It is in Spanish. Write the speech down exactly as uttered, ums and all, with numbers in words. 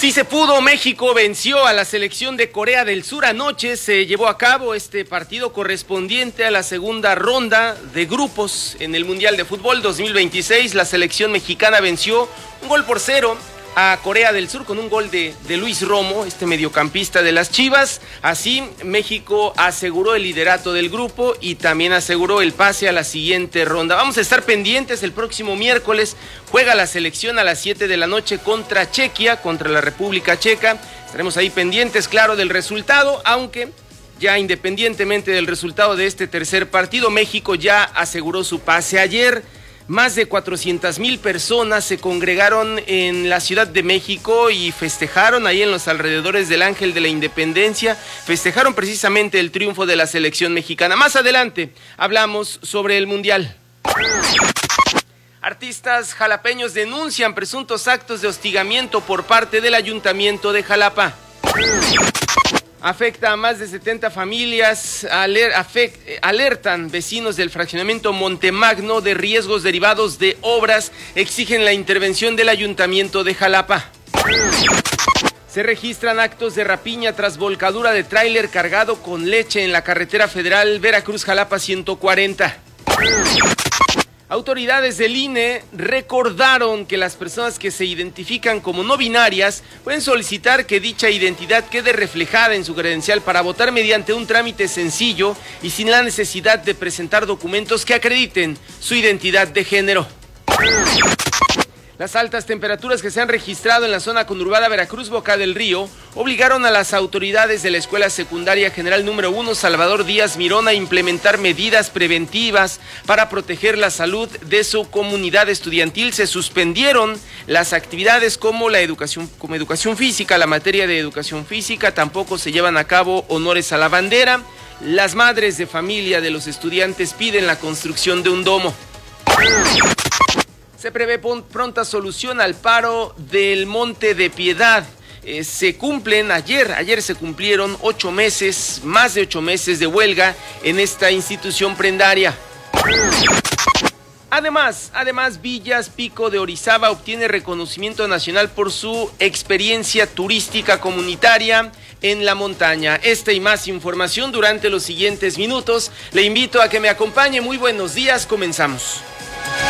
Sí se pudo, México venció a la selección de Corea del Sur. Anoche se llevó a cabo este partido correspondiente a la segunda ronda de grupos en el Mundial de Fútbol dos mil veintiséis. La selección mexicana venció un gol por cero a Corea del Sur con un gol de, de Luis Romo, este mediocampista de las Chivas. Así, México aseguró el liderato del grupo y también aseguró el pase a la siguiente ronda. Vamos a estar pendientes, el próximo miércoles juega la selección a las siete de la noche contra Chequia, contra la República Checa. Estaremos ahí pendientes, claro, del resultado, aunque ya independientemente del resultado de este tercer partido, México ya aseguró su pase. Ayer más de cuatrocientas mil personas se congregaron en la Ciudad de México y festejaron ahí en los alrededores del Ángel de la Independencia, festejaron precisamente el triunfo de la selección mexicana. Más adelante hablamos sobre el Mundial. Artistas jalapeños denuncian presuntos actos de hostigamiento por parte del Ayuntamiento de Jalapa. Afecta a más de setenta familias, aler, afect, alertan vecinos del fraccionamiento Montemagno de riesgos derivados de obras, exigen la intervención del Ayuntamiento de Jalapa. Se registran actos de rapiña tras volcadura de tráiler cargado con leche en la carretera federal Veracruz-Jalapa ciento cuarenta. Autoridades del I N E recordaron que las personas que se identifican como no binarias pueden solicitar que dicha identidad quede reflejada en su credencial para votar mediante un trámite sencillo y sin la necesidad de presentar documentos que acrediten su identidad de género. Las altas temperaturas que se han registrado en la zona conurbada Veracruz-Boca del Río obligaron a las autoridades de la Escuela Secundaria General número uno Salvador Díaz Mirón a implementar medidas preventivas para proteger la salud de su comunidad estudiantil. Se suspendieron las actividades como la educación, como educación física, la materia de educación física, tampoco se llevan a cabo honores a la bandera. Las madres de familia de los estudiantes piden la construcción de un domo. Se prevé pronta solución al paro del Monte de Piedad. Eh, se cumplen, ayer, ayer se cumplieron ocho meses, más de ocho meses de huelga en esta institución prendaria. Además, además, Villas Pico de Orizaba obtiene reconocimiento nacional por su experiencia turística comunitaria en la montaña. Esta y más información durante los siguientes minutos. Le invito a que me acompañe. Muy buenos días, comenzamos.